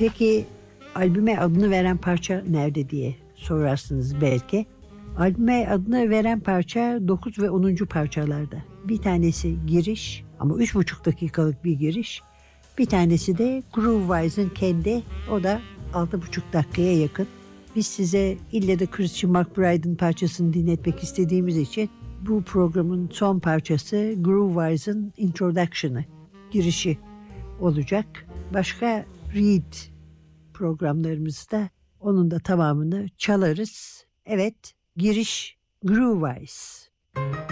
Peki albüme adını veren parça nerede diye sorarsınız belki. Albüme adını veren parça 9 ve 10. parçalarda. Bir tanesi giriş ama 3,5 dakikalık bir giriş. Bir tanesi de Groovewise'ın kendi, o da 6,5 dakikaya yakın. Biz size ille de Christian McBride'ın parçasını dinletmek istediğimiz için bu programın son parçası Groovewise'ın Introduction'ı, girişi olacak. Başka Reed programlarımızda onun da tamamını çalarız. Evet, giriş Groovewise.